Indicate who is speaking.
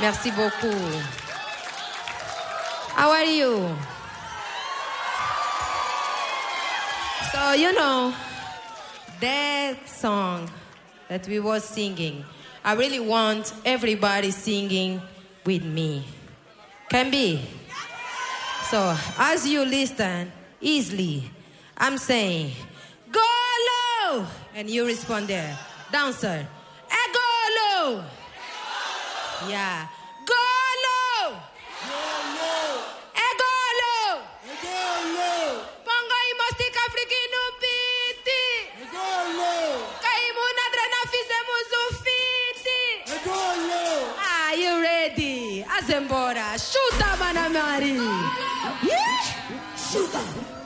Speaker 1: Merci beaucoup. How are you? So, you know, that song that we were singing, I really want everybody singing with me. Can be? So, as you listen easily, I'm saying, go low! And you respond there. Dancer, go low! Yeah. Go low! Go low! Pongo imostic africano biti! Kaimu nadrena fizemos fiti! Are you ready? Azembora, chuta, Manamari!
Speaker 2: Chuta!